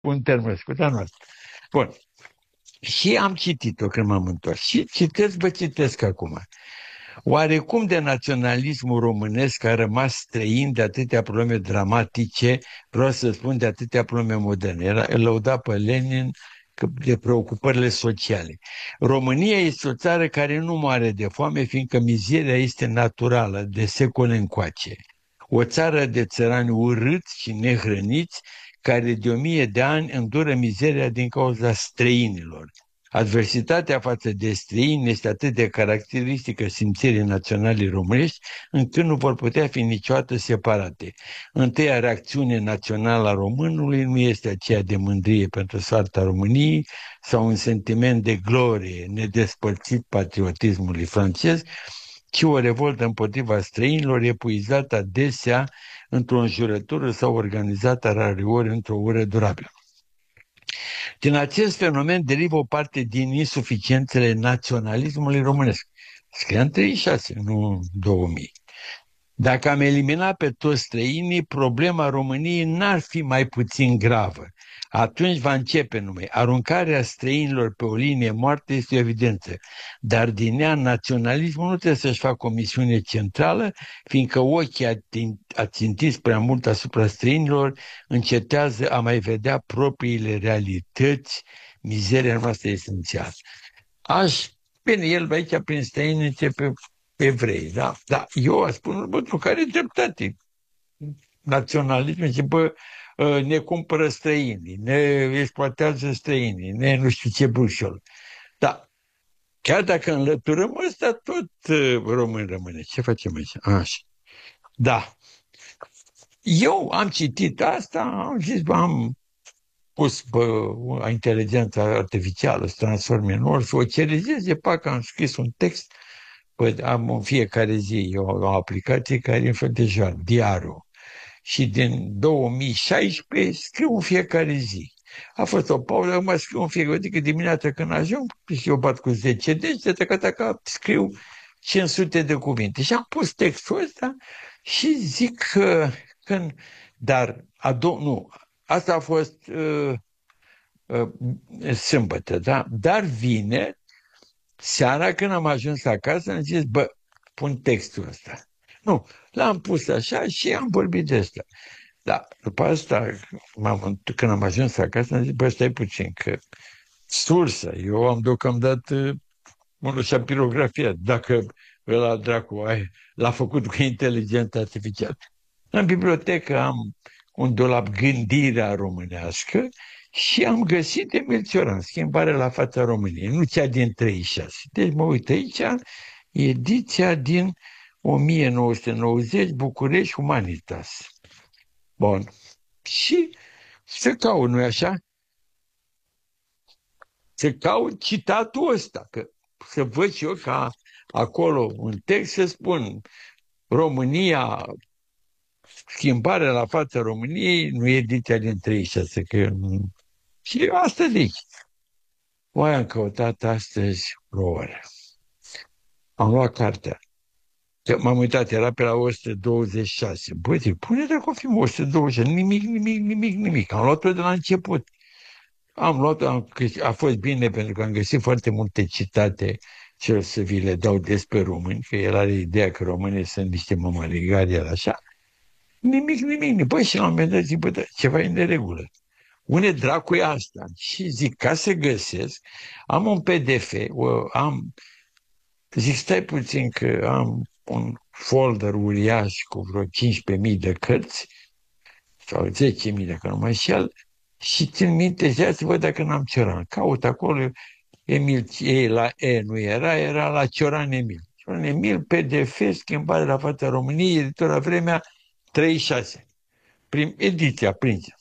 un termen scurt, anul ăsta. Bun. Și am citit-o când m-am întors. Și citesc acum. Oarecum de naționalismul românesc a rămas străin de atâtea probleme dramatice, vreau să spun de atâtea probleme moderne. Îl lăuda pe Lenin de preocupările sociale. România este o țară care nu moare de foame, fiindcă mizeria este naturală, de secole încoace. O țară de țărani urâți și nehrăniți, care de 1000 de ani îndură mizeria din cauza străinilor. Adversitatea față de străini este atât de caracteristică simțirii naționale românești, încât nu vor putea fi niciodată separate. Întâia reacțiune națională a românului nu este aceea de mândrie pentru soarta României sau un sentiment de glorie nedespărțit patriotismului francez, ci o revoltă împotriva străinilor epuizată adesea într-o înjurătură sau organizată rareori într-o ură durabilă. Din acest fenomen derivă o parte din insuficiențele naționalismului românesc. Scria în 36, nu 2000. Dacă am eliminat pe toți străinii, problema României n-ar fi mai puțin gravă. Atunci va începe numai. Aruncarea străinilor pe o linie moartă este o evidență, dar din ea naționalismul nu trebuie să-și facă o misiune centrală, fiindcă ochii ațintiți prea mult asupra străinilor încetează a mai vedea propriile realități, mizeria noastră esențială. Bine, el aici prin străini începe evrei, da? Dar eu spun, pentru care dreptate. Naționalism, zice, ne cumpără străinii, ne exploatează străinii, ne nu știu ce brușol. Dar chiar dacă înlăturăm ăsta, tot român rămâne. Ce facem aici? Așa. Da. Eu am citit asta, am zis, am pus inteligența artificială să transforme în ori, să o cerezeze, pac, am scris un text, am în fiecare zi o aplicație care e în fel de jar, Diarul. Și din 2016 scriu în fiecare zi. A fost o pauză, acum scriu în fiecare zi, că dimineața când ajung, și eu bat cu 10 degete, scriu 500 de cuvinte. Și am pus textul ăsta și zic că asta a fost sâmbătă, da? Dar vineri, seara când am ajuns acasă, am zis, pun textul ăsta. Nu, l-am pus așa și am vorbit de asta. Da, după asta, când am ajuns acasă, am zis, stai puțin, că sursă, eu am deocamdată monoșapirografia, dacă ăla dracu l-a făcut cu inteligență artificială. În bibliotecă am un dulap Gândirea românească și am găsit Emil Cioran, Schimbare la fața României, nu cea din 36. Deci mă uit aici, ediția din 1990, București, Humanitas. Bun. Și să caut, nu-i așa? Să caut citatul ăsta, că să văd și eu ca acolo un text să spun România, Schimbarea la fața României, nu e ediția din 36, că eu... Și asta zic. Oaia am căutat astăzi o oră. Am luat cartea. M-am uitat, era pe la 126. Băi, zic, pune dacă o fi 126. Nimic. Am luat-o de la început. A fost bine pentru că am găsit foarte multe citate și o să vi le dau despre români, că el are ideea că românii sunt niște mămăligari, așa. Nimic. Băi, și la un moment dat zic, ceva e în neregulă. Une dracu e asta? Și zic, ca să găsesc, am un PDF, zic, stai puțin că am un folder uriaș cu vreo 15.000 de cărți, sau 10.000 dacă nu mă înșel, și țin minte, ziua să văd dacă n-am Cioran. Caut acolo, Emil, la nu era la Cioran Emil. Cioran Emil, PDF, Schimbare la fața României, editora Vremea, 36. Ediția prinsă.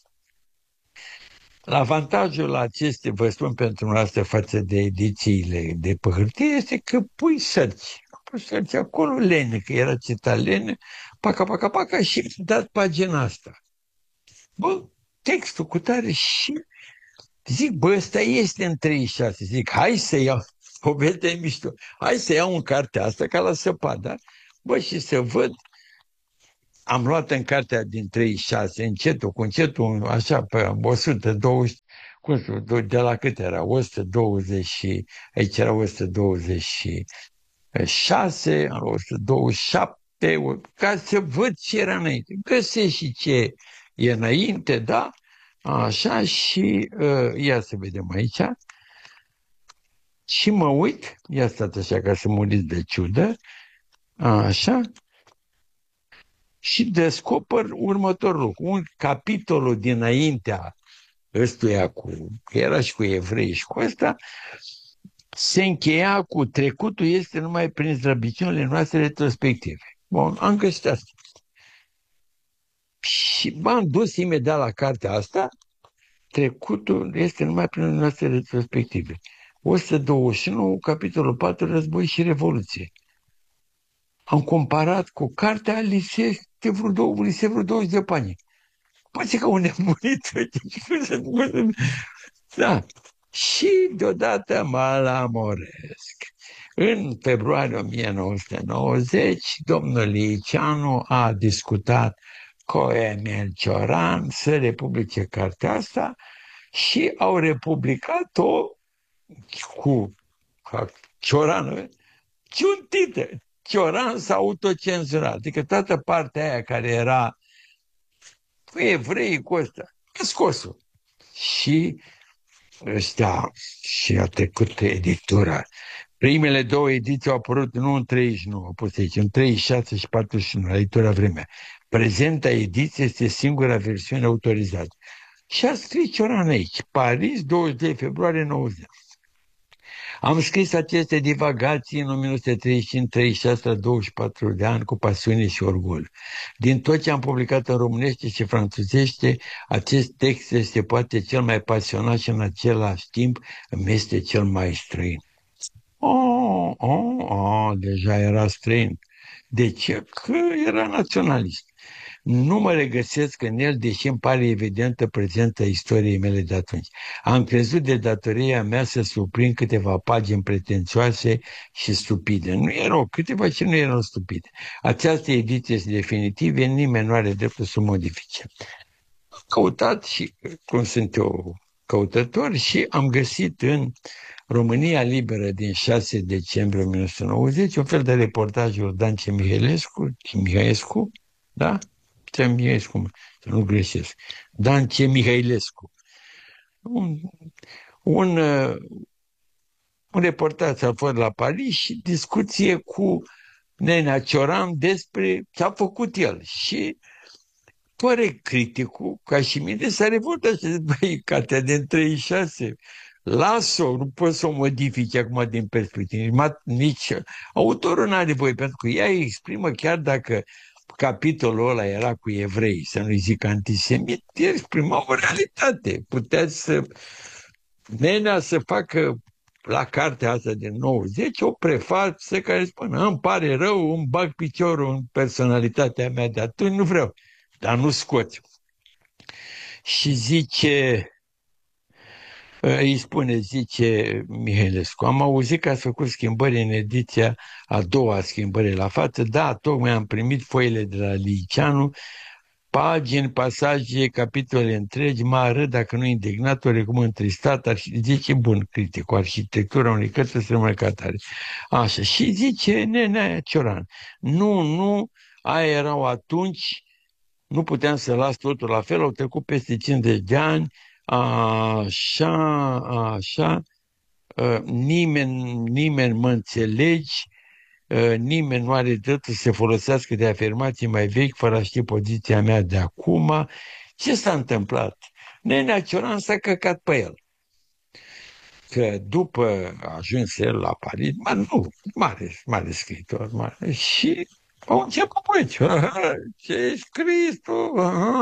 Avantajul acestei, vă spun pentru noastră, față de edițiile de pe hârtie, este că pui sărci. Pui sărci acolo Lene, că era citat Lene, paca și dat pagina asta. Textul cu tare și zic, ăsta este în 36. Zic, hai să iau, povestea e mișto, hai să iau în cartea asta ca la săpat, da? Și să văd. am luat în cartea din 36, încetul cu încetul, așa, pe 120, cum să, de la cât era? 120 și, aici era 126, 127, ca să văd ce era înainte. Găsesc și ce e înainte, da? Așa, și ia să vedem aici. Și mă uit, ia stați așa ca să muriți de ciudă, așa, și descoper următorul lucru. Un capitolul dinaintea ăstuia că era și cu evrei și cu ăsta, se încheia cu trecutul este numai prin slăbiciunile noastre retrospective. Bun, am găsit asta. Și m-am dus imediat la cartea asta, trecutul este numai prin noastre retrospective. 129, capitolul 4, Război și Revoluție. Am comparat cu cartea, lise vreo 20 de pani. Poate că un nemurit. Da. Și deodată mă lamoresc. În februarie 1990, domnul Liceanu a discutat cu Emil Cioran să republice cartea asta și au republicat-o cu Cioran ciuntită. Cioran s-a autocenzurat. Adică toată partea aia care era cu evrei, cu ăsta, a scos-o. Și ăsta, și a trecut editura. Primele două ediții au apărut nu în 39, au pus aici, în 36 și 41, la editura Vremea. Prezenta ediție este singura versiune autorizată. Și a scris Cioran aici, Paris, 22 februarie 90. Am scris aceste divagații în 1935-36 la 24 de ani cu pasiune și orgoliu. Din tot ce am publicat în românește și franțuzește, acest text este poate cel mai pasionat și în același timp îmi este cel mai străin. Deja era străin. De ce? Că era naționalist. Nu mă regăsesc în el, deși îmi pare evidentă prezența istoriei mele de atunci. Am crezut de datoria mea să suprind câteva pagini pretențioase și stupide. Nu erau câteva ce nu erau stupide. Această ediție este definitivă, nimeni nu are dreptul să o modifice. Am căutat și, cum sunt eu căutător, și am găsit în România Liberă din 6 decembrie 1990 un fel de reportaj Iordan Mihaescu, da? Mihaescu, să nu greșesc. Dan C. Mihailescu. Un reportaj a fost la Paris și discuție cu Nenea Cioran despre ce a făcut el. Și pare criticul, ca și mine, s-a revoltat și zice, băi, cartea din 36, las-o, nu poți să o modifici acum din perspectivă. Nici autorul n-are nevoie, pentru că ea exprimă, chiar dacă capitolul ăla era cu evrei, să nu-i zic antisemit, exprima o realitate. Puteți să... Nenea să facă la cartea asta din 90 o prefață care spune, îmi pare rău, îmi bag piciorul în personalitatea mea de atunci, nu vreau, dar nu scoți. Și zice, îi spune, zice Mihailescu, am auzit că ați făcut schimbări în ediția a doua, schimbări la față, da, tocmai am primit foile de la Liceanu, pagini, pasaje, capitole întregi, mă arăt, dacă nu indignat, oarecum întristat, zice, bun, critic, arhitectura unei cărți să rămână ca tare. Așa, și zice Nenea Cioran, nu, aia erau atunci, nu puteam să las totul la fel, au trecut peste 50 de ani, așa, nimeni mă înțelegi, nimeni nu are dreptul să se folosească de afirmații mai vechi fără a ști poziția mea de acum. Ce s-a întâmplat? Nenea Cioran s-a căcat pe el. Că după a ajuns el la Paris, mare scriitor, mare, și au început poeci. Ce-ai scris tu?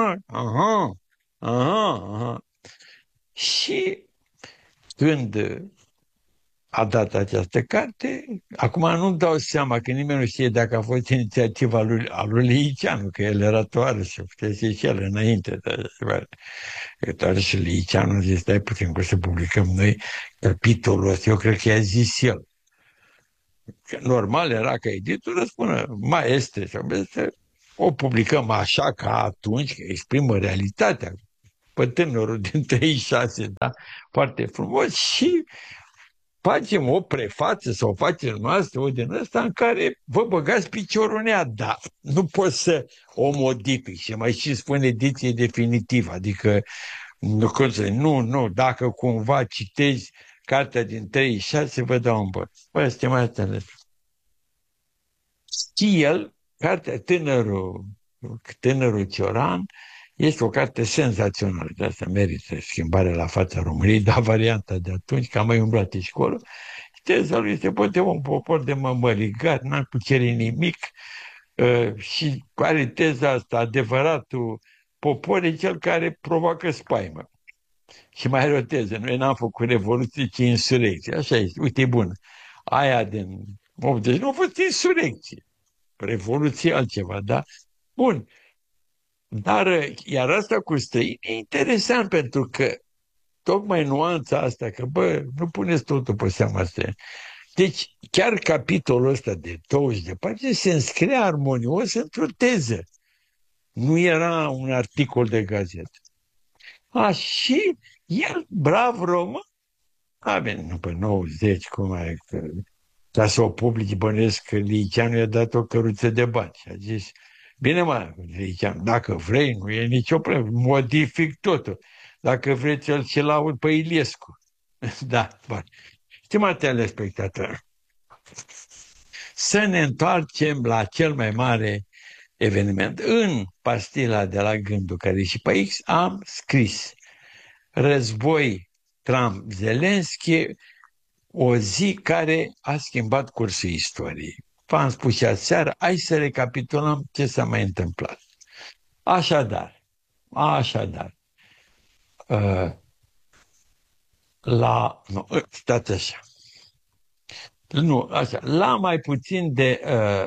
Aha. Și când a dat această carte, acum nu-mi dau seama că nimeni nu știe dacă a fost inițiativa lui Liceanu, că el era tovarăș, putea să și el înainte. Că tovarășul Liceanu a zis, stai puțin că să publicăm noi capitolul ăsta, eu cred că i-a zis el. Că normal era ca editorul să spună maestre sau mestre, o publicăm așa ca atunci, că exprimă realitatea, pe tânărul din 36, da? Foarte frumos și facem o prefață sau faceți noastră, o din ăsta în care vă băgați piciorul în ea, dar nu pot să o modific și mai și spun ediție definitivă, adică nu, dacă cumva citezi cartea din 36, vă dau un băț. Bă, stimatele, și el, cartea Tânărul Cioran, este o carte senzațională, de asta merită schimbarea la fața României, dar varianta de atunci, că am mai umblat în școală. Teza lui este, poate un popor de mămăligari, n-ar cuceri nimic și are teza asta, adevăratul popor e cel care provoacă spaimă. Și mai are o teză, noi n-am făcut revoluție, ci insurecție. Așa este, uite, e bună. Aia din 80 nu a fost insurecție. Revoluție altceva, da? Bun. Dar, iar asta cu străini e interesant pentru că tocmai nuanța asta, că, bă, nu puneți totul pe seama străini. Deci, chiar capitolul ăsta de 20 de pagini se înscrie armonios într-o teză. Nu era un articol de gazetă. Și el, brav român, a venit pe 90, cum ai, ca să o publici, bănesc că Liceanu i-a dat o căruță de bani. Și a zis, bine mă, Liceanu, dacă vrei, nu e nicio problemă, modific totul. Dacă vrei, să-l și laud pe Iliescu. Da, bun. Stimate telespectatori, să ne întoarcem la cel mai mare eveniment. În pastila de la Gândul, care e și pe X, am scris război Trump-Zelenski, o zi care a schimbat cursul istoriei. V-am spus și aseară, hai să recapitulăm ce s-a mai întâmplat. Așadar, stați așa. Nu, așa, la mai puțin de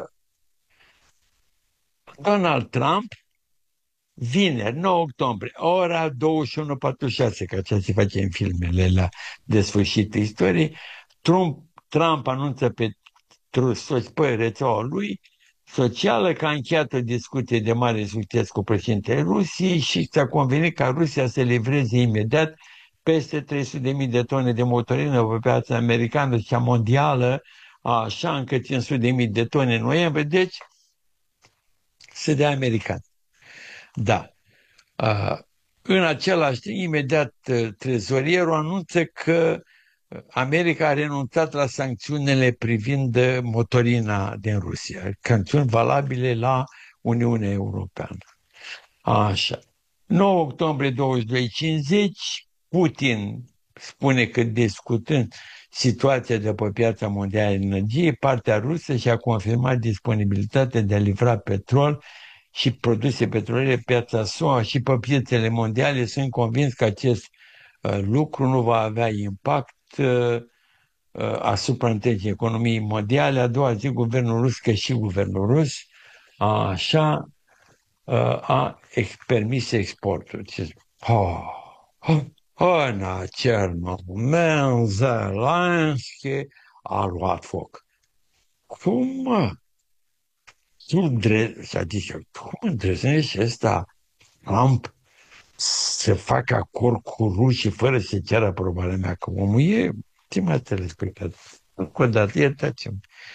Donald Trump, vineri, 9 octombrie, ora 21:46, ca ce se face în filmele la de sfârșit istoriei, Trump anunță pe rețeaua lui socială că a încheiat o discuție de mare succes cu președintele Rusiei și s-a convenit ca Rusia să livreze imediat peste 300.000 de tone de motorină pe piața americană și cea mondială, așa încât 500.000 de tone în noiembrie, deci se dea american. Da. În același timp, imediat trezorierul anunță că America a renunțat la sancțiunile privind motorina din Rusia, sancțiuni valabile la Uniunea Europeană. Așa. 9 octombrie 22:50, Putin spune că discutând situația de pe piața mondială a energiei, partea rusă și-a confirmat disponibilitatea de a livra petrol și produse petroliere pe piața SUA și pe piețele mondiale. Sunt convins că acest lucru nu va avea impact asupra întregii economiei mondiale. A doua zi, guvernul rus, că și guvernul rus, așa, a permis exportul. În acel moment, Zelenski a luat foc. Cum, mă? Cum îndrăznești ăsta, Trump, să facă acord cu rușii fără să ceară aprobarea mea? Că omul e, stimați telespectatori, încă o dată, iertați-mă.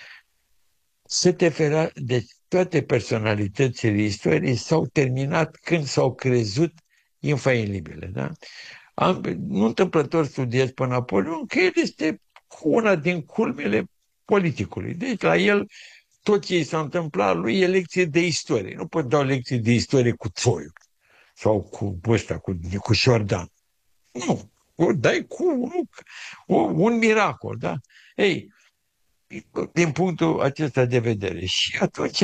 Deci toate personalitățile istoriei s-au terminat când s-au crezut infailibile. Da? Nu întâmplător studiez pe Napoleon, că el este una din culmele politicului. Deci la el tot ce i s-a întâmplat lui e lecție de istorie. Nu pot da lecții de istorie cu Țoiu sau cu ăsta, cu Șordan. Nu, o dai cu un miracol, da? Ei, din punctul acesta de vedere. Și atunci,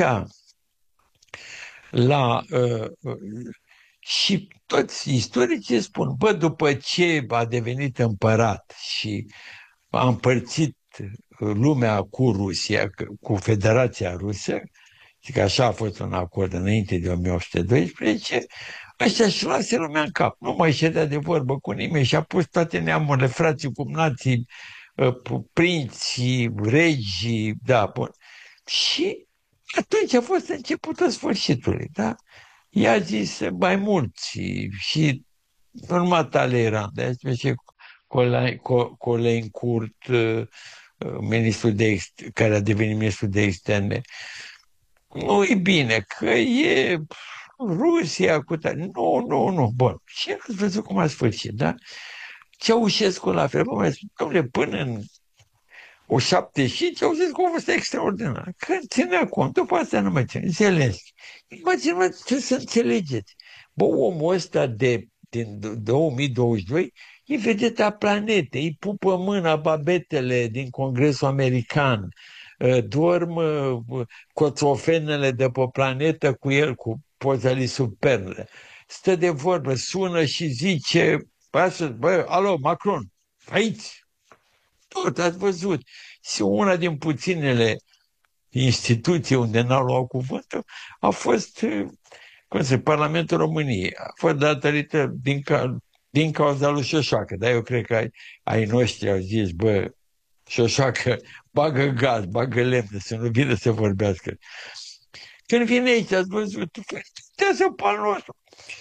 și toți istoricii spun, bă, după ce a devenit împărat și a împărțit lumea cu Rusia, cu Federația Rusă, și că așa a fost un acord înainte de 1812, ăștia și lase lumea în cap. Nu mai ședea de vorbă cu nimeni și a pus toate neamurile, frații, cumnații, prinții, regii, da, bun. Și Atunci a fost începutul sfârșitului, da? I-a zis mai mulți și urma tale era, de aceea și Colin Kurt, ministrul care a devenit ministrul de externe. Nu e bine, că e Rusia cu tare. Nu, nu, nu. Bun. Și ați văzut cum a sfârșit, da? Ceaușescu la fel. Bă, dom'le, până în o 75, Ceaușescu a fost extraordinar. Că ținea cont, după asta nu mai ține. Zelenski. Imaginați ce să înțelegeți. Bă, omul ăsta din 2022 e vedeta planetei, îi pupă mâna babetele din Congresul American, dorm coțofenele de pe planetă cu el, cu pozele superne. Stă de vorbă, sună și zice, bă, alo, Macron, aici, tot, ați văzut. Și una din puținele instituții unde n-au luat cuvântul a fost, Parlamentul României. A fost datorită din cauza lui Șoșoacă, dar eu cred că ai noștri au zis, bă, Șoșoacă, bagă gaz, bagă lemne, să nu vină să vorbească. Când vine aici, ați văzut, să pe nostru.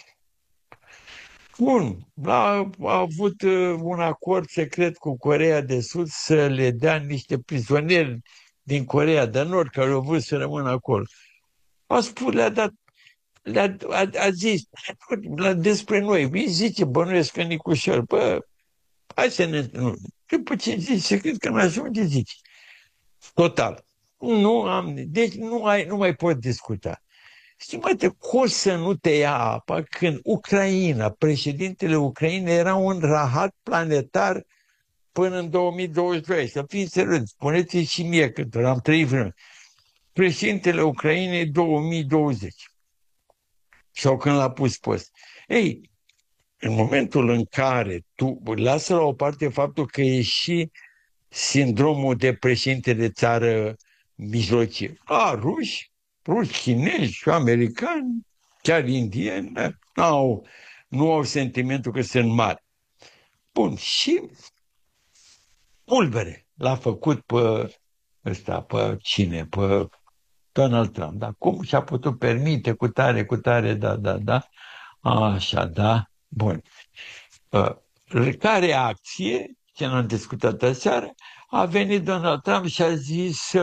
Bun, a avut un acord secret cu Coreea de Sud să le dea niște prizonieri din Coreea de Nord care au vrut să rămână acolo. A spus, le-a dat, a zis despre noi. Îi zice, bănuiesc că Nicușor, bă, hai să ne... Nu. După ce zice, cred că n-ajunge, zice. Total. Deci nu mai pot discuta. Stimate, cum să nu te ia apa când Ucraina, președintele Ucrainei era un rahat planetar până în 2022? Să fii serios, spuneți și mie că am trăit vreme. Președintele Ucrainei 2020 sau când l-a pus post. Ei, în momentul în care tu lasă la o parte faptul că e și sindromul de președinte de țară mijlocie. Ruși, chinezi, americani, chiar indieni, nu au sentimentul că sunt mari. Bun, și pulbere l-a făcut pe cine? Pe Donald Trump. Dar cum și-a putut permite cu tare, da. Așa, da. Bun. Ca reacție, ce n-am discutat aseară, a venit Donald Trump și a zis,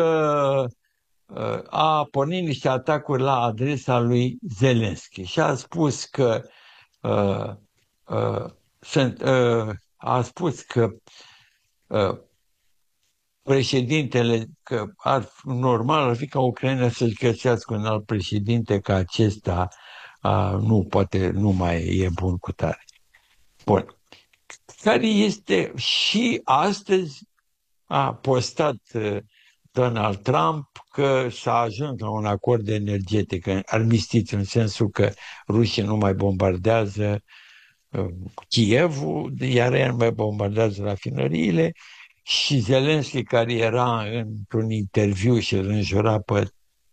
a pornit niște atacuri la adresa lui Zelenski și a spus că președintele, că normal ar fi ca Ucraina să-și găsească un alt președinte, că acesta nu mai e bun cu tare. Bun. Care este și astăzi a postat Donald Trump că s-a ajuns la un acord energetic, armistițiu, în sensul că rușii nu mai bombardează Kievul, iar ei nu mai bombardează rafinăriile și Zelenski, care era într-un interviu și îl înjura pe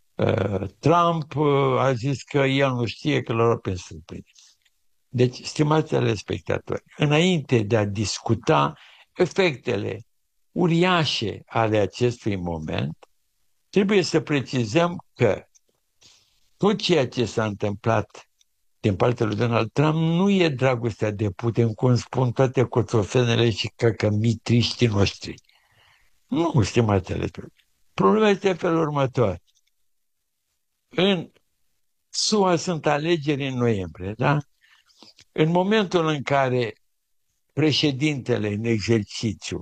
Trump, a zis că el nu știe, că l-a pe surprins. Deci, stimați telespectatori, înainte de a discuta efectele uriașe ale acestui moment, trebuie să precizăm că tot ceea ce s-a întâmplat din partea lui Donald Trump nu e dragostea de Putin, cum spun toate coțofenele și căcămitriștii noștri. Nu, stimați telespectatori. Problema este felul următor. În SUA sunt alegeri în noiembrie, da? În momentul în care președintele în exercițiu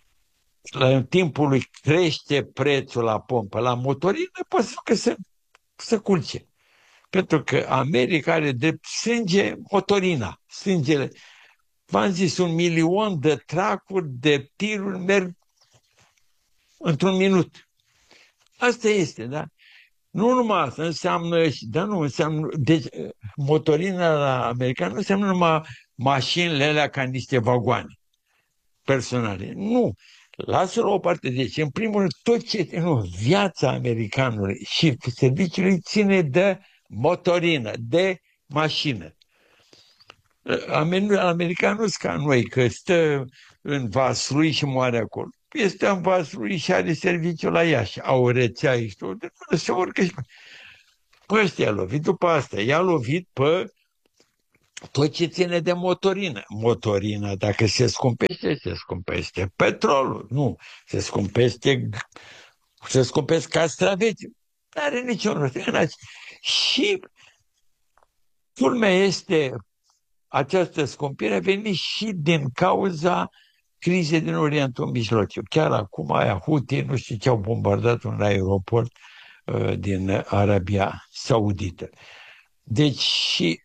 la timpul lui crește prețul la pompă, la motorină, poate să culce. Pentru că America are drept sânge motorina. Sângele, v-am zis, 1.000.000 de tracuri, de tiruri merg într-un minut. Asta este, da? Nu numai asta, înseamnă, deci motorina la americană nu înseamnă numai mașinile alea ca niște vagoane personale. Nu. Lasă la o parte. Deci, în primul rând, viața americanului și serviciului ține de motorină, de mașină. Americanul nu ca noi, că stă în vasul lui și moare acolo. este în Vaslui și are serviciu la Iași. Au o rețea extraordinară, se urcă și pe ăstea i-a lovit. După asta i-a lovit pe tot ce ține de motorină. Motorina, dacă se scumpește petrolul. Nu, se scumpesc castraveți. Nu are niciun rost. Și culmea este această scumpire a venit și din cauza crizei din Orientul Mijlociu. Chiar acum aia Houthi, nu știu ce, au bombardat un aeroport din Arabia Saudită. Deci și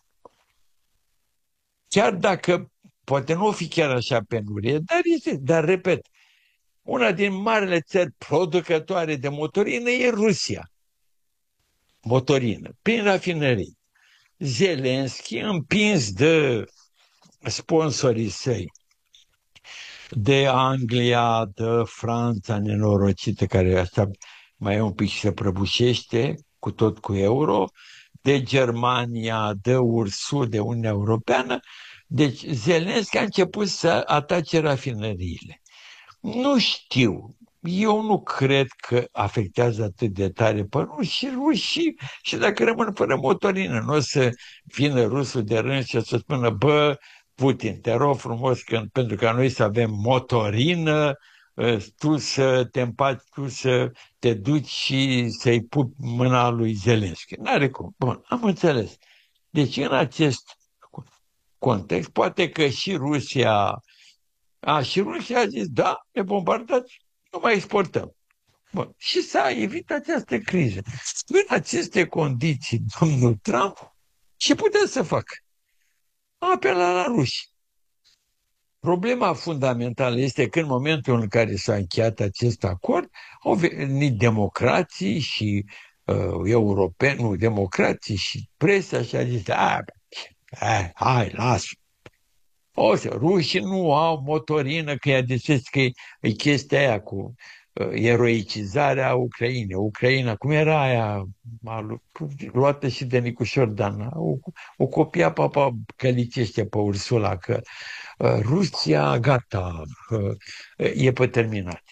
chiar dacă poate nu o fi chiar așa penurie, dar repet, una din marile țări producătoare de motorină e Rusia. Motorină, prin rafinării. Zelenski, împins de sponsorii săi, de Anglia, de Franța nenorocită, care asta mai e un pic și se prăbușește, cu euro, de Germania, de URSU, de Uniunea Europeană. Deci Zelenski a început să atace rafinăriile. Nu știu, eu nu cred că afectează atât de tare pe rușii și dacă rămân fără motorină, nu o să vină rusul de rând și să spună, bă, Putin, te rog frumos, că, pentru ca noi să avem motorină, tu să te împaci, tu să te duci și să-i pupi mâna lui Zelenski. N-are cum. Bun, am înțeles. Deci în acest context, poate că și Rusia a zis, da, ne bombardați, nu mai exportăm. Bun. Și s-a evitat această criză. În aceste condiții, domnul Trump, ce putea să facă? A apelat la ruși. Problema fundamentală este că în momentul în care s-a încheiat acest acord, au venit democrații și europeni, nu, democrații și presa și a zis, hai, lasă. Rușii nu au motorină, că i-a decis că e chestia aia cu eroicizarea Ucrainei. Ucraina, cum era aia, luată și de Nicușor Dan, o copia papa călicește pe Ursula, că Rusia, gata, e pe terminat.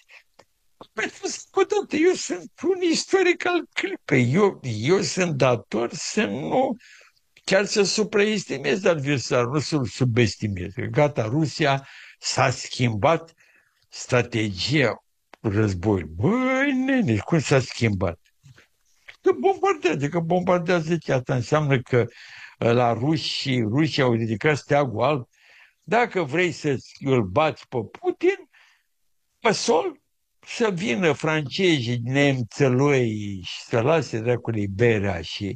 Eu sunt un istoric al clipei. Eu sunt dator să nu, chiar să supraestimez adversarul, nu să-l subestimez. Gata, Rusia s-a schimbat strategia războiului. Băi, nene, cum s-a schimbat? Că bombardează ce asta înseamnă că la rușii au ridicat steagul alb. Dacă vrei să îl bați pe Putin, pe sol, să vină francezii, nemțelui și să lase dracului berea și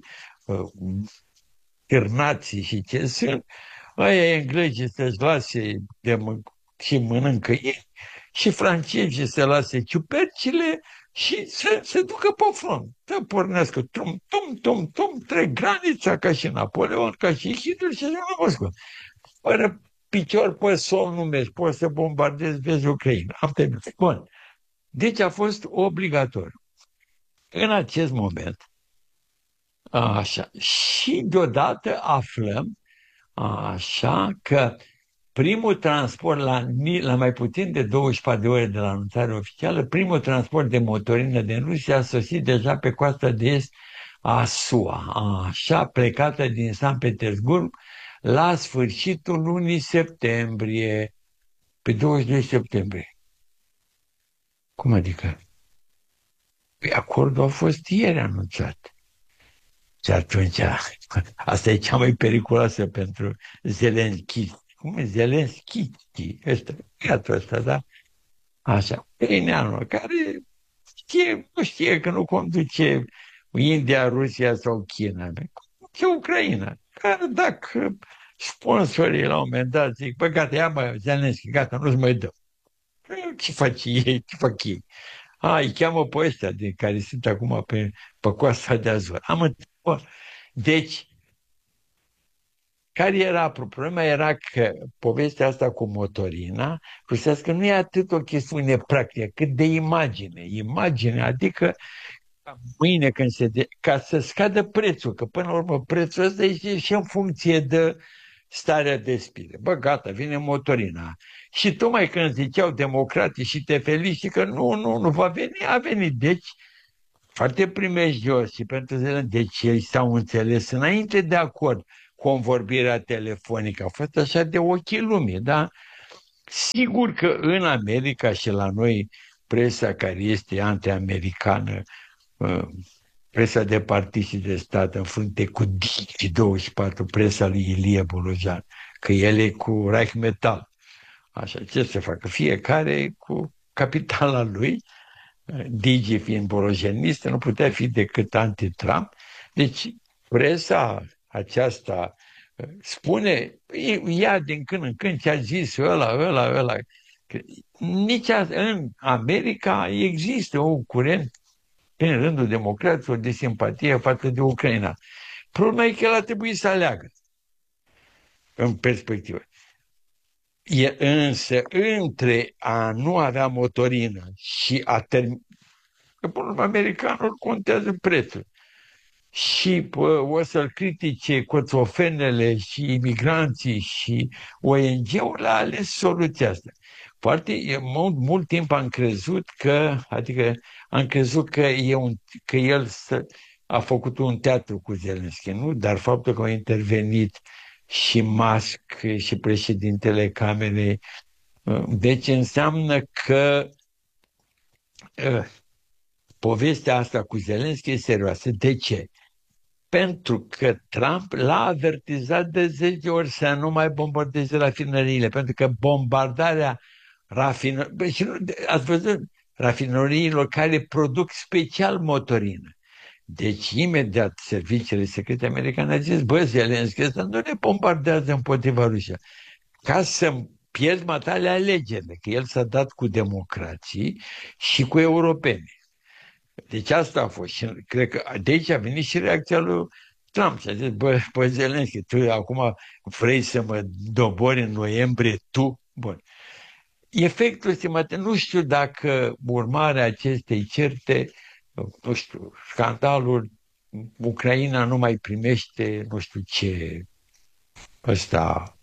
cârnații și ce sunt, aia englezii să-și lase și mănâncă ei și francezii să lase ciupercile și să se ducă pe front. Să pornească trec granița ca și Napoleon, ca și Hitler și așa la Moscova. Fără picior pe sol nu mergi, poți să bombardezi, vezi Ucraina. Am terminat. Bun. Deci a fost obligatoriu. În acest moment, așa, și deodată aflăm așa că primul transport la mai puțin de 24 de ore de la anunțarea oficială, primul transport de motorină din Rusia a sosit deja pe coasta de est a SUA, așa, plecată din San Petersburg la sfârșitul lunii septembrie, pe 22 septembrie. Cum adică? Păi acordul a fost ieri anunțat. Și atunci, asta e cea mai periculoasă pentru Zelenski. Cum e Zelenski? Ăsta, iată ăsta, da? Așa. Ucraineanul, care nu știe că nu conduce India, Rusia sau China. Conduce Ucraina. Care dacă sponsorii la un moment dat zic, bă, gata, ia mă, Zelenski, gata, nu-ți mai dă. Ce faci ei? Ce fac ei? Îi cheamă pe ăștia de care sunt acum pe coasta de Azur. Deci, care era problema? Era că povestea asta cu motorina rusească nu e atât o chestiune practică, cât de imagine. Imagine, adică mâine ca să scadă prețul, că până la urmă prețul ăsta este și în funcție de starea de spirit. Bă, gata, vine motorina. Și tocmai când ziceau democrații și te feliciti că nu va veni, a venit. Deci, foarte primejdioși și pentru Zelenski. Deci ei s-au înțeles înainte de acord convorbirea telefonică. A fost așa de ochii lumii, da? Sigur că în America și la noi presa care este anti-americană, presa de partid și de stat în frunte cu Digi24, presa lui Ilie Bolojan, că el e cu Reich Metal. Așa, ce să facă? Fiecare cu capitala lui, Digi fiind bolojenistă, nu putea fi decât anti-Trump. Deci presa aceasta spune, ia din când în când ce a zis ăla. Că în America există un curent în rândul democraților de simpatie față de Ucraina. Problema e că el a trebuit să aleagă în perspectivă. Însă, între a nu avea motorină și a termina, că până la urmă americanul contează prețul. Și o să-l critique coțofenele și imigranții și ONG-urile, a ales soluția asta. Mult timp am crezut că, că el a făcut un teatru cu Zelenski, nu? Dar faptul că au intervenit și Musk și președintele Camerei, deci înseamnă că povestea asta cu Zelenski e serioasă. De ce? Pentru că Trump l-a avertizat de 10 ori să nu mai bombardeze rafinăriile, pentru că bombardarea ați văzut, rafinăriilor care produc special motorină. Deci imediat serviciile secrete americane a zis, bă, Zelenski, ăsta nu ne bombardează împotriva Rusia, ca să pierzi matale alegerile, că el s-a dat cu democrații și cu europeni. Deci asta a fost și cred că de aici a venit și reacția lui Trump și a zis, bă Zelenski, tu acum vrei să mă dobori în noiembrie, tu? Bun. Efectul, estimate, nu știu dacă urmarea acestei certe, nu știu, scandalul, Ucraina nu mai primește, nu știu ce, ăsta,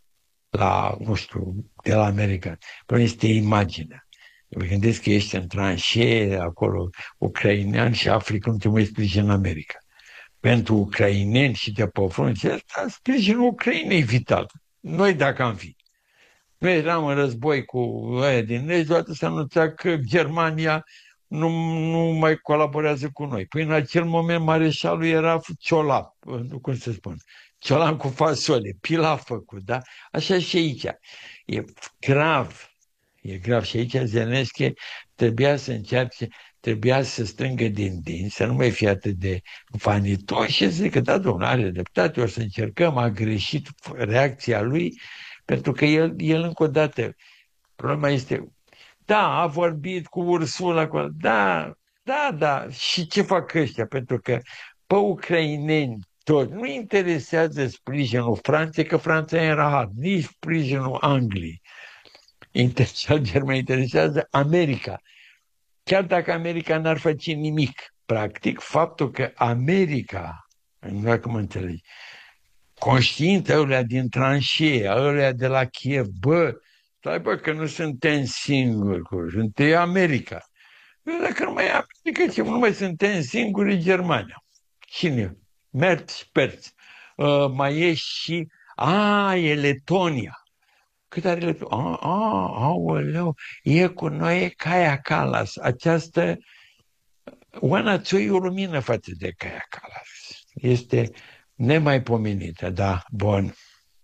nu știu, de la americani. Problema este imaginea. Mă gândesc că ești în tranșee, acolo, ucrainean și Africa, nu te mai sprijin în America. Pentru ucraineni și de pe front, sprijinul Ucrainei e vital. Noi dacă am fi. Noi eram în război cu aia din Est, deodată s-a anunțat că Germania nu mai colaborează cu noi. Păi în acel moment mareșalul era ciolap, cum se spune, ciolan cu fasole, pilaf făcut, da? Așa și aici. E grav. E grav și aici Zelenski trebuia să încerce, trebuia să strângă din dinți, să nu mai fie atât de vanitos și să zică, da, domnule, are dreptate, o să încercăm, a greșit reacția lui, pentru că el încă o dată, problema este, da, a vorbit cu Ursula, da, și ce fac ăștia? Pentru că pe ucraineni toți nu interesează sprijinul Franței, că Franța e în rahat, nici sprijinul Angliei. Germania interesează America. Chiar dacă America n-ar face nimic, practic, faptul că America, nu știu cum înțelegi, conștiința ălea din tranșee, ălea de la Kiev, stai că nu suntem singuri, suntem America. Dacă nu mai e America, ce nu mai suntem singuri, Germania. Cine? Merți, perți. Mai e și, e Letonia. Cât are Letonia? Aoleu, e cu noi Kaja Kallas. Această Oana Țoi o lumină față de Kaja Kallas. Este nemaipomenită, da, bun.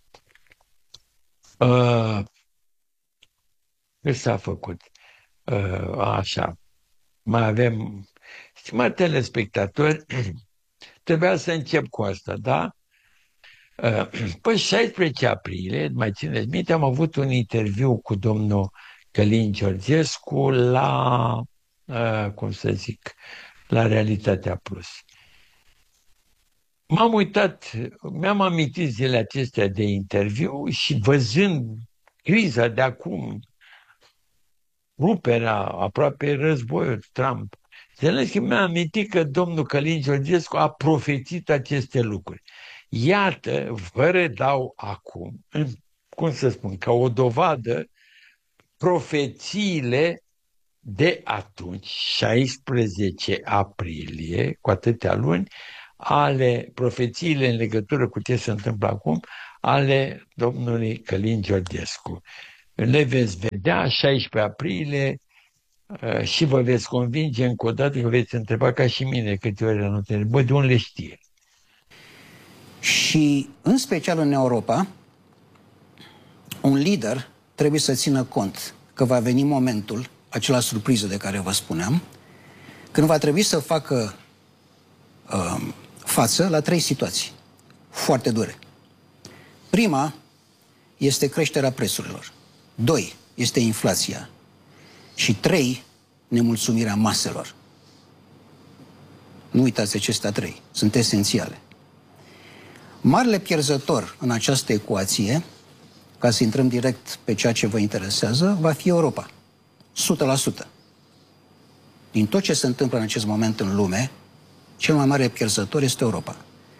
Ce s-a făcut? Așa. Mai avem, stimați telespectatori, trebuia să încep cu asta, da? Pe 16 aprilie, mai țineți minte, am avut un interviu cu domnul Călin Georgescu la, cum să zic, la Realitatea Plus. M-am uitat, mi-am amintit zilele acestea de interviu și văzând criza de acum, ruperea, aproape războiul Trump, Zelenski mi-a amintit că domnul Călin Georgescu a profețit aceste lucruri. Iată, vă redau acum, cum să spun, ca o dovadă, profețiile de atunci, 16 aprilie, cu atâtea luni, ale profețiile în legătură cu ce se întâmplă acum, ale domnului Călin Georgescu. Le veți vedea 16 aprilie și vă veți convinge încă o dată că veți întreba ca și mine câte ori anotele. Bă, de unde le știe? Și în special în Europa, un lider trebuie să țină cont că va veni momentul, acela surpriză de care vă spuneam, când va trebui să facă față la 3 situații foarte dure. Prima este creșterea prețurilor. 2 este inflația. Și 3, nemulțumirea maselor. Nu uitați acestea 3, sunt esențiale. Marele pierzător în această ecuație, ca să intrăm direct pe ceea ce vă interesează, va fi Europa. 100%. Din tot ce se întâmplă în acest moment în lume, cel mai mare pierzător este Europa.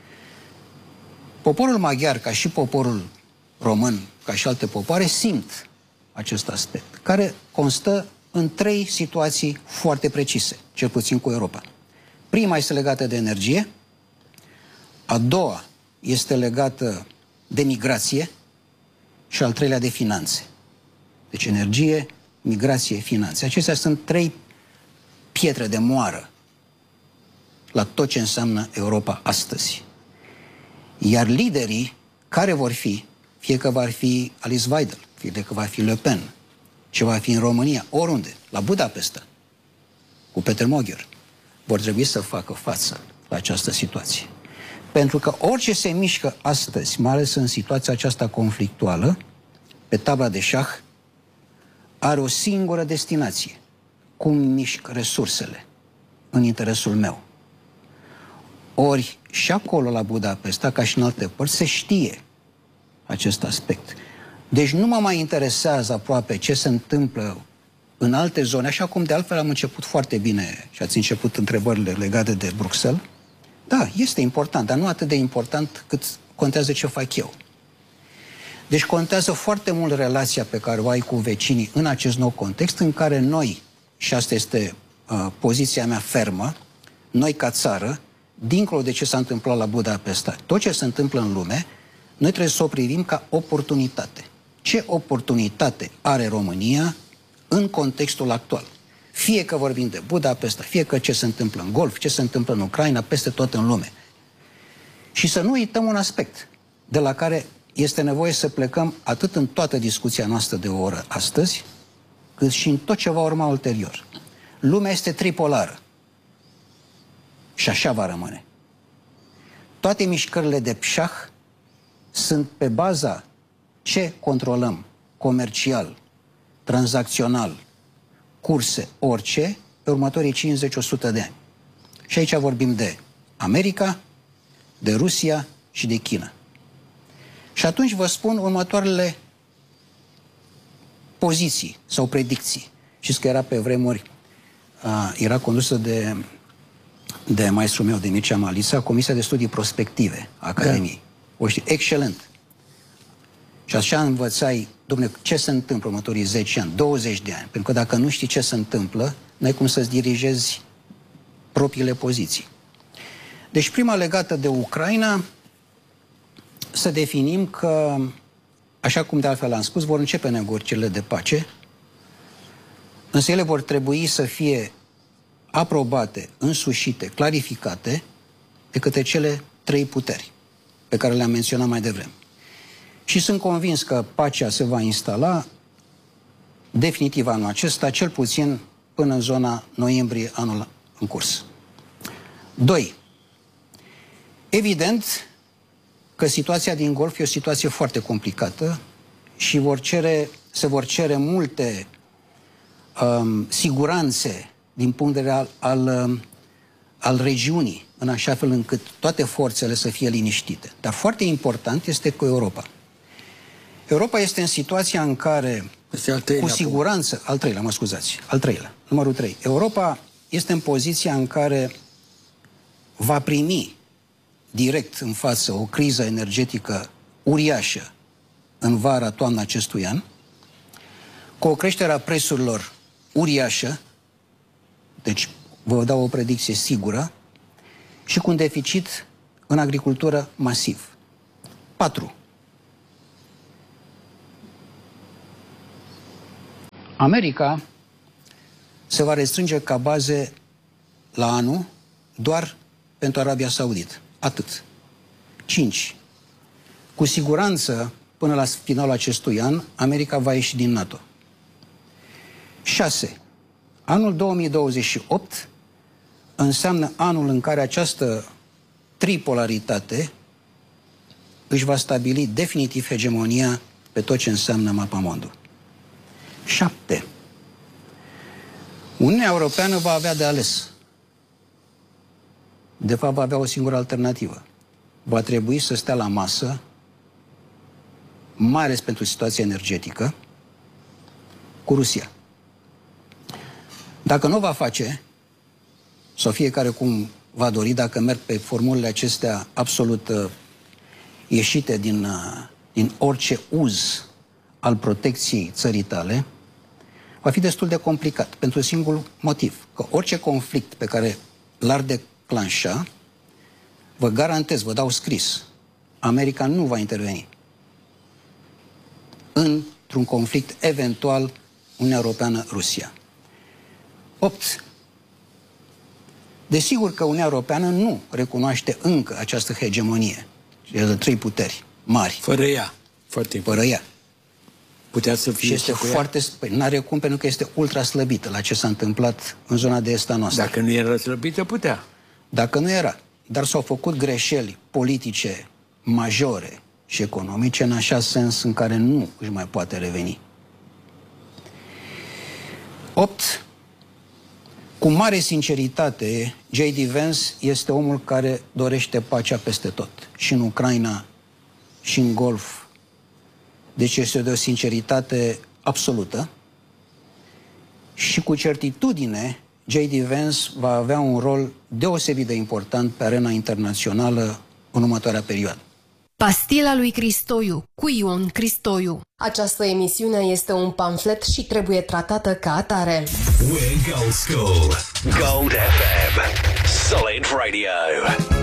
Poporul maghiar, ca și poporul român, ca și alte popoare, simt acest aspect, care constă în 3 situații foarte precise, cel puțin cu Europa. Prima este legată de energie, a doua este legată de migrație și al treilea de finanțe. Deci energie, migrație, finanțe. Acestea sunt 3 pietre de moară la tot ce înseamnă Europa astăzi. Iar liderii care vor fi, fie că va fi Alice Weidel, fie că va fi Le Pen, ce va fi în România, oriunde, la Budapesta, cu Peter Mogher, vor trebui să facă față la această situație. Pentru că orice se mișcă astăzi, mai ales în situația aceasta conflictuală, pe tabla de șah, are o singură destinație. Cum mișc resursele în interesul meu. Ori și acolo la Budapesta, ca și în alte părți, se știe acest aspect. Deci nu mă mai interesează aproape ce se întâmplă în alte zone, așa cum de altfel am început foarte bine și ați început întrebările legate de Bruxelles. Da, este important, dar nu atât de important cât contează ce fac eu. Deci contează foarte mult relația pe care o ai cu vecinii în acest nou context în care noi, și asta este poziția mea fermă, noi ca țară, dincolo de ce s-a întâmplat la Budapesta, tot ce se întâmplă în lume, noi trebuie să o privim ca oportunitate. Ce oportunitate are România în contextul actual? Fie că vorbim de Budapesta, fie că ce se întâmplă în Golf, ce se întâmplă în Ucraina, peste tot în lume. Și să nu uităm un aspect de la care este nevoie să plecăm atât în toată discuția noastră de o oră astăzi, cât și în tot ce va urma ulterior. Lumea este tripolară. Și așa va rămâne. Toate mișcările de pșah sunt pe baza ce controlăm comercial, tranzacțional, curse, orice, pe următorii 50-100 de ani. Și aici vorbim de America, de Rusia și de China. Și atunci vă spun următoarele poziții sau predicții. Știți că era pe vremuri, era condusă de maestrul meu, de Mircea Malisa, Comisia de Studii Prospective a Academiei. Da. O știu, excelent. Și așa învățai, dom'le, ce se întâmplă în următorii 10 ani, 20 de ani. Pentru că dacă nu știi ce se întâmplă, n-ai cum să-ți dirigezi propriile poziții. Deci prima legată de Ucraina, să definim că, așa cum de altfel am spus, vor începe negocierile de pace, însă ele vor trebui să fie aprobate, însușite, clarificate de către cele 3 puteri pe care le-am menționat mai devreme. Și sunt convins că pacea se va instala definitiv anul acesta, cel puțin până în zona noiembrie anul în curs. 2. Evident că situația din Golf e o situație foarte complicată și se vor cere multe siguranțe din punct de vedere al regiunii, în așa fel încât toate forțele să fie liniștite. Dar foarte important este cu Europa. Europa este în situația în care, cu siguranță, al treilea, numărul 3. Europa este în poziția în care va primi direct în față o criză energetică uriașă în vara-toamna acestui an, cu o creștere a prețurilor uriașă, deci vă dau o predicție sigură, și cu un deficit în agricultură masiv. 4. America se va restrânge ca baze la anul doar pentru Arabia Saudită. Atât. 5. Cu siguranță, până la finalul acestui an, America va ieși din NATO. 6. Anul 2028 înseamnă anul în care această tripolaritate își va stabili definitiv hegemonia pe tot ce înseamnă mapamondul. 7. Uniunea Europeană va avea de ales. De fapt, va avea o singură alternativă. Va trebui să stea la masă, mai ales pentru situația energetică, cu Rusia. Dacă nu va face, sau fiecare cum va dori, dacă merg pe formulele acestea absolut ieșite din orice uz al protecției țării tale, va fi destul de complicat, pentru un singur motiv, că orice conflict pe care l-ar declanșa, vă garantez, vă dau scris, America nu va interveni într-un conflict eventual Uniunea Europeană-Rusia. 8. Desigur că Uniunea Europeană nu recunoaște încă această hegemonie, de 3 puteri mari. Fără ea. Foarte important. Fără ea. Putea să fie și este foarte... Păi, n-are cum, pentru că este ultra slăbită la ce s-a întâmplat în zona de est a noastră. Dacă nu era slăbită, putea. Dacă nu era. Dar s-au făcut greșeli politice majore și economice în așa sens în care nu își mai poate reveni. 8. Cu mare sinceritate, J.D. Vance este omul care dorește pacea peste tot. Și în Ucraina, și în Golf. Deci este de o sinceritate absolută. Și cu certitudine, J.D. Vance va avea un rol deosebit de important pe arena internațională în următoarea perioadă. Pastila lui Cristoiu, cu Ion Cristoiu. Această emisiune este un pamflet și trebuie tratată ca atare. We're Gold School. Gold FM. Solid Radio.